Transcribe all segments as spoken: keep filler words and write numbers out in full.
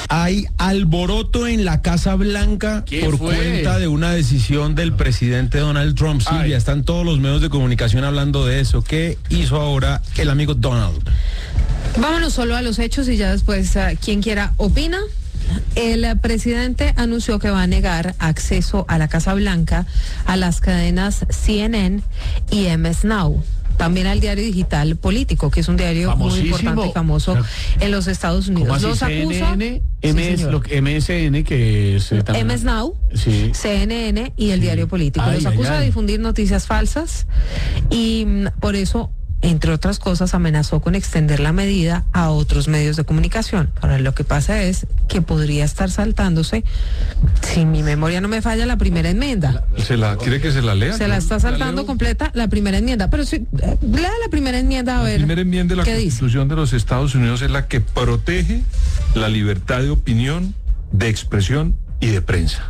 Hay alboroto en la Casa Blanca por fue? cuenta de una decisión del presidente Donald Trump. Silvia, Ay. Están todos los medios de comunicación hablando de eso. ¿Qué hizo ahora el amigo Donald? Vámonos solo a los hechos y ya después uh, quien quiera opina. El presidente anunció que va a negar acceso a la Casa Blanca a las cadenas C N N y M S Now. También al diario digital Político, que es un diario muy importante y famoso en los Estados Unidos. Los acusa M S, lo, M S N, que es eh, M S Now, sí. C N N y el sí. diario Político. Ay, Los acusa ay, ay. de difundir noticias falsas y por eso, entre otras cosas, amenazó con extender la medida a otros medios de comunicación. Ahora, lo que pasa es que podría estar saltándose, si mi memoria no me falla, la primera enmienda. ¿Se la quiere que se la lea? Se la está saltando ¿La completa la primera enmienda. Pero si, eh, lea la primera enmienda a la ver. La primera enmienda de la Constitución dice? de los Estados Unidos es la que protege la libertad de opinión, de expresión y de prensa.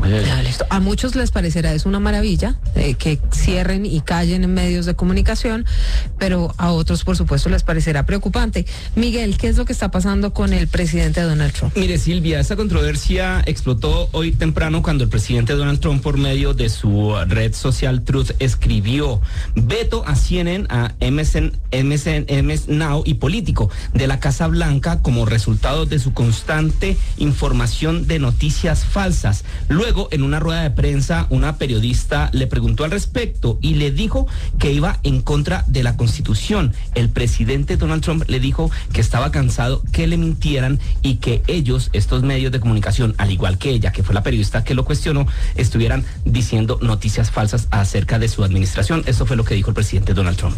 A muchos les parecerá es una maravilla eh, que cierren y callen en medios de comunicación, pero a otros, por supuesto, les parecerá preocupante. Miguel, ¿qué es lo que está pasando con el presidente Donald Trump? Mire, Silvia, esta controversia explotó hoy temprano cuando el presidente Donald Trump, por medio de su red social Truth, escribió veto a C N N, a M S N, M S N, M S Now y Político de la Casa Blanca como resultado de su constante información de noticias falsas. Luego, en una rueda de prensa, una periodista le preguntó al respecto y le dijo que iba en contra de la Constitución. El presidente Donald Trump le dijo que estaba cansado que le mintieran y que ellos, estos medios de comunicación, al igual que ella, que fue la periodista que lo cuestionó, estuvieran diciendo noticias falsas acerca de su administración. Eso fue lo que dijo el presidente Donald Trump.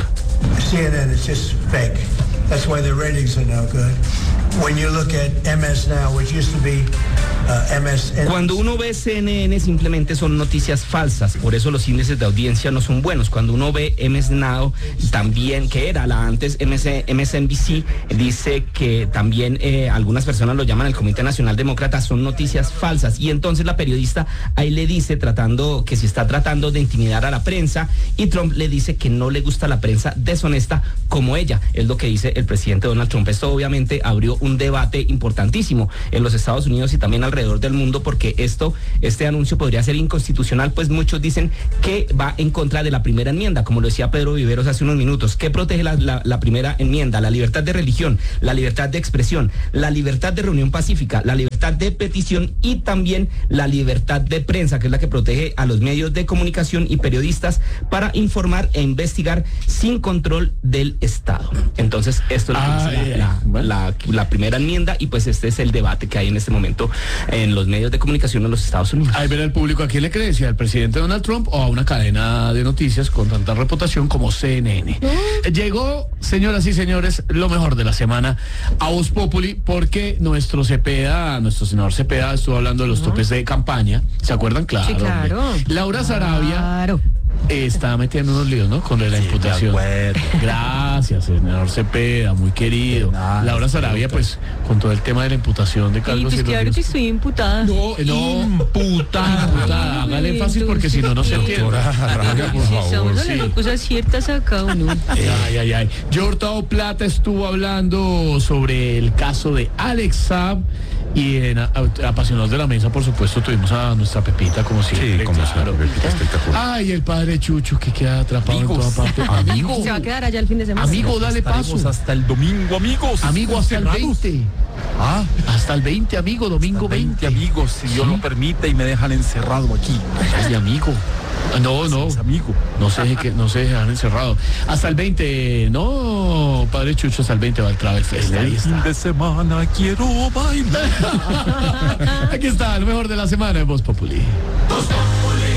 C N N is just fake. That's why their ratings are no good. When you look at M S Now, which used to be uh, M S N. Cuando uno ve C N N, simplemente son noticias falsas, por eso los índices de audiencia no son buenos. Cuando uno ve M S Now, también, que era la antes M S N B C, dice que también eh, algunas personas lo llaman el Comité Nacional Demócrata, son noticias falsas. Y entonces la periodista ahí le dice, tratando, que si está tratando de intimidar a la prensa, y Trump le dice que no le gusta la prensa deshonesta como ella, es lo que dice el presidente Donald Trump. Esto obviamente abrió un debate importantísimo en los Estados Unidos y también alrededor del mundo, porque esto, este anuncio podría ser inconstitucional, pues muchos dicen que va en contra de la primera enmienda, como lo decía Pedro Viveros hace unos minutos. ¿Qué protege la, la, la primera enmienda? La libertad de religión, la libertad de expresión, la libertad de reunión pacífica, la libertad de petición y también la libertad de prensa, que es la que protege a los medios de comunicación y periodistas para informar e investigar sin control del Estado. Entonces, esto es lo que ah, dice yeah. la, la, la, la primera enmienda, y pues este es el debate que hay en este momento en los medios de comunicación en los Estados Unidos. Ahí verá el público a quién le cree, si al presidente Donald Trump o a una cadena de noticias con tanta reputación como C N N. ¿No? Llegó, señoras y señores, lo mejor de la semana a Voz Populi, porque nuestro Cepeda, nuestro senador Cepeda estuvo hablando de los ¿no? topes de campaña. ¿Se acuerdan? Claro. Sí, claro. Laura Sarabia claro. está metiendo unos líos, ¿no? Con la sí, imputación. Gracias, senador Cepeda, muy querido. Nada, Laura Sarabia, pues, con todo el tema de la imputación de cargos. Sí, pues claro que estoy imputada. No, no. Imputada. imputada. Hágale fácil porque si no, no se entiende. Rabia, por favor. Estamos hablando sí. cosas ciertas acá, ¿o no? Ay, ay, ay. Hurtado Plata estuvo hablando sobre el caso de Alex Saab. Y en Apasionados de la Mesa, por supuesto, tuvimos a nuestra Pepita, como siempre. Sí, como claro. siempre, Pepita espectacular. Ay, el padre Chucho, que queda atrapado amigos, en toda parte. Amigo. Se va a quedar allá el fin de semana. Amigo, dale paso. Hasta el domingo, amigos. Amigo, hasta el veinte. Ah, hasta el veinte, amigo, domingo veinte. Amigos, si Dios ¿Sí? lo permite y me dejan encerrado aquí. Ay, amigo. No, no, es amigo. No se deje que no se dejan encerrado. Hasta el veinte, no, padre Chucho, hasta el veinte va el Travel Fest. El fin de semana quiero bailar. Aquí está, lo mejor de la semana en Voz Populi. Voz Populi.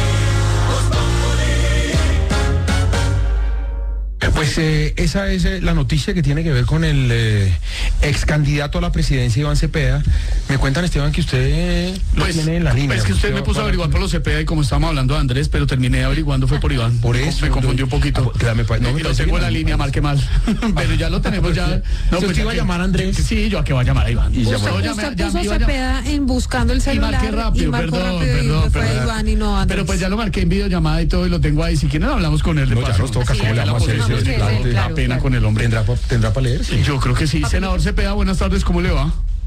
Pues eh, esa es eh, la noticia que tiene que ver con el eh, ex candidato a la presidencia, Iván Cepeda. Me cuentan, Esteban, que usted eh, lo pues, tiene en la línea. Es que usted me puso a averiguar por los Cepeda y como estábamos hablando de Andrés, pero terminé averiguando fue por Iván. Por eso. Me confundí un poquito. Ah, me, no, me lo tengo en la línea, mal que mal. Pero ya lo tenemos ya. No, pues iba a llamar a Andrés. Sí, yo a que va a llamar a Iván. Y usted, usted ya, ya puso ya, Cepeda en buscando el celular. Y marqué rápido, y marcó perdón, rápido perdón, y fue perdón. Iván y no Andrés. Pero pues ya lo marqué en videollamada y todo y lo tengo ahí. Si quieren hablamos con él de no, paso. ya nos toca, sí, ¿cómo le vamos a hacer? La pena con el hombre. ¿Tendrá, tendrá para leer? Sí. Yo creo que sí. Senador Cepeda, buenas tardes, ¿cómo le va?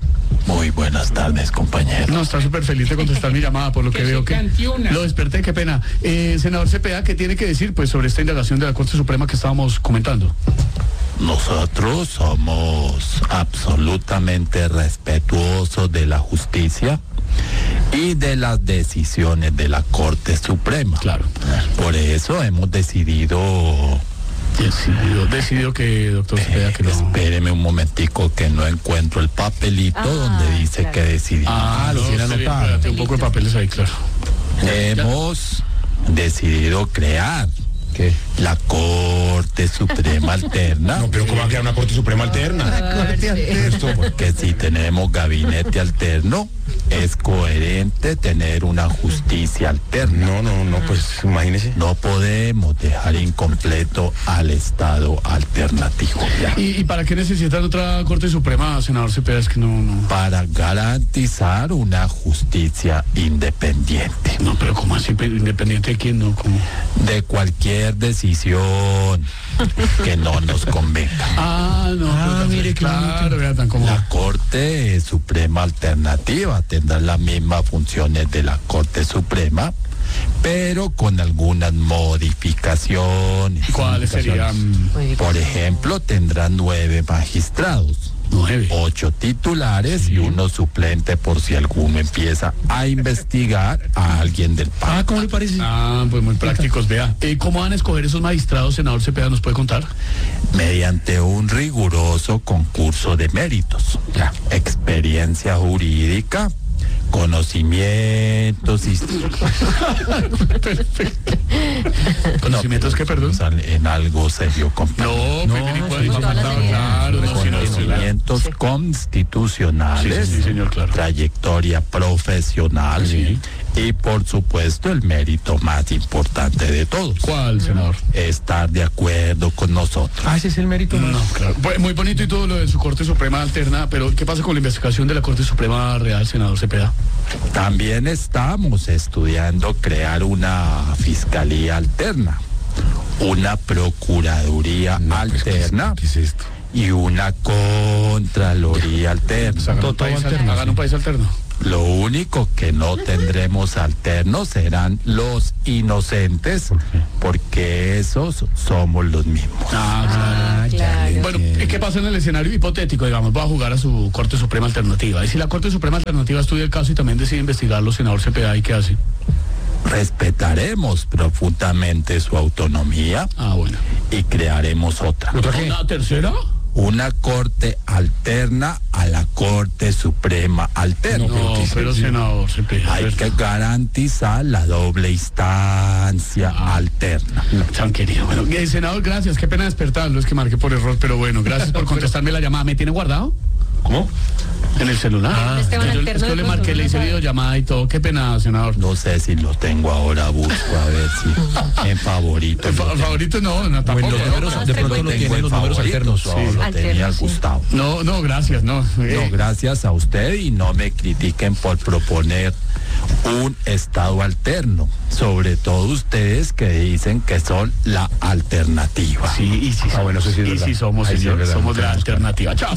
Muy buenas tardes, compañero. No, está súper feliz de contestar mi llamada, por lo que, que veo que lo desperté, qué pena. Eh, senador Cepeda, ¿qué tiene que decir pues sobre esta indagación de la Corte Suprema que estábamos comentando? Nosotros somos absolutamente respetuosos de la justicia y de las decisiones de la Corte Suprema. Claro. Por eso hemos decidido... Decidió, decidió que, doctor Cepeda, que no... Espéreme un momentico que no encuentro el papelito ah, donde dice claro. que decidió. Ah, lo tiene anotado. Un poco de papeles ahí, claro. Hemos decidido crear ¿Qué? la Corte Suprema Alterna. No, pero ¿cómo va a crear una Corte Suprema Alterna? La Corte Alterna. Porque si tenemos gabinete alterno, es coherente tener una justicia alterna. No, no, no, pues imagínese. No podemos dejar incompleto al Estado alternativo. ¿Y, ¿Y para qué necesitan otra Corte Suprema, senador Cepeda? Es que no, no... Para garantizar una justicia independiente. No, pero ¿cómo así? ¿Independiente de quién? No, ¿cómo? De cualquier decisión que no nos convenga. Ah, no, ah, pues, mire, claro, vean tan como... La Corte Suprema Alternativa tendrá las mismas funciones de la Corte Suprema, pero con algunas modificaciones. ¿Cuáles serían? Por ejemplo, tendrá nueve magistrados. Nueve. Ocho titulares sí. y uno suplente por si alguno empieza a investigar a alguien del país. Ah, ¿cómo le parece? Ah, pues muy prácticos, vea. Eh, ¿Cómo van a escoger esos magistrados, senador Cepeda? ¿Nos puede contar? Mediante un riguroso concurso de méritos. Ya. Experiencia jurídica, conocimientos y... ¿Conocimientos qué, perdón? En algo serio, compañero. No, no, no, no, claro, no, conocimientos sí, constitucionales, sí, sí, señor, claro. Trayectoria profesional sí. y, por supuesto, el mérito más importante de todos. ¿Cuál, senador? Estar de acuerdo con nosotros. Ah, ese es el mérito. No, no, claro. Muy bonito y todo lo de su Corte Suprema Alterna, pero ¿qué pasa con la investigación de la Corte Suprema Real, senador Cepeda? También estamos estudiando crear una fiscalía alterna, una procuraduría no, alterna ¿qué es esto? y una contraloría alterna. Pues hagan, un país, alterno, hagan un país alterno. Lo único que no tendremos alternos serán los inocentes, porque esos somos los mismos. Ah, claro. Ah, claro. Bueno, ¿qué pasa en el escenario hipotético? Digamos, va a jugar a su Corte Suprema Alternativa. Y si la Corte Suprema Alternativa estudia el caso y también decide investigarlo, senador Cepeda, ¿y qué hace? Respetaremos profundamente su autonomía ah, bueno. y crearemos otra. ¿Otra qué? ¿Una tercera? Una corte alterna a la Corte Suprema Alterna. No, pero, pero senador Cepeda, hay que garantizar la doble instancia ah, alterna. No, tan querido. Bueno, eh, senador, gracias. Qué pena despertarlo, es que marqué por error, pero bueno, gracias por contestarme la llamada. ¿Me tiene guardado? ¿Cómo? En el celular. Ah, yo, yo, yo le marqué, le hice videollamada y todo. Qué pena, senador. No sé si lo tengo ahora, busco a ver si en favorito. En fa favorito no, no tampoco. Bueno, números, no, de pronto lo tienen los números alternos. Sí. Lo Alterno, tenía sí. Gustavo. No, no, gracias, no. Eh. No, gracias a usted y no me critiquen por proponer un estado alterno, sobre todo ustedes que dicen que son la alternativa. Sí, y si, ah, bueno, eso sí es y verdad. si somos, Ahí señor, sí es somos verdad. la alternativa. Chao.